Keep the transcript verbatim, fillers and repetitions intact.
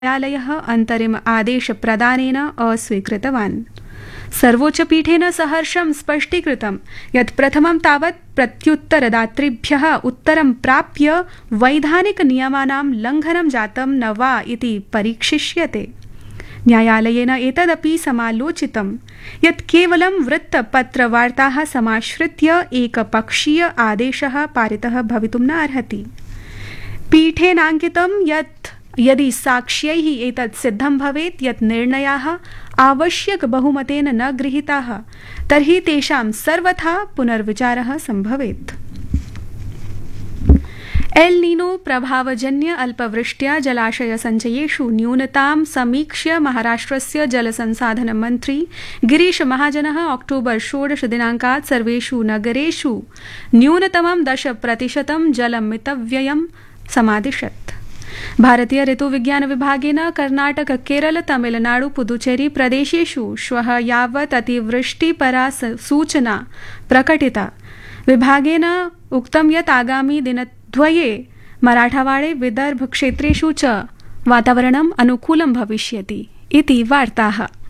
न्यायालयः अन्तरिम आदेशप्रदानेन अस्वीकृतवान्। सर्वोच्चपीठेन सहर्षं स्पष्टीकृतं यत् प्रथमं तावत् प्रत्युत्तरदातृभ्यः उत्तरं प्राप्य वैधानिकनियमानां लङ्घनं जातं न वा इति परीक्षिष्यते। न्यायालयेन एतदपि समालोचितं यत् केवलं वृत्तपत्रवार्ताः समाश्रित्य एकपक्षीय आदेशः पारितः भवितुं न अर्हति। पीठेनाङ्कितं यत् यदि साक्ष्यैः एतत् सिद्धं भवेत् यत् निर्णयाः आवश्यक बहुमतेन न गृहीताः तर्हि तेषां सर्वथा पुनर्विचारः सम्भवेत्। एल् नीनो प्रभावजन्य अल्पवृष्ट्या जलाशय सञ्चयेषु न्यूनतां समीक्ष्य महाराष्ट्रस्य जलसंसाधन मन्त्री गिरीश महाजनः अक्टोबर् षोडश दिनाङ्कात् सर्वेषु नगरेषु न्यूनतमं दश प्रतिशतं जलमितव्ययं समादिशत्। भारतीय ऋतुविज्ञान विभागेन कर्नाटक केरल तमिलनाडु पुदुचेरी प्रदेशेषु श्वः यावत् अतिवृष्टिपरा सूचना प्रकटिता। विभागेन उक्तं यत् आगामि दिनद्वये मराठवाड़े विदर्भ क्षेत्रेषु च वातावरणम् अनुकूलं भविष्यति इति वार्ताः।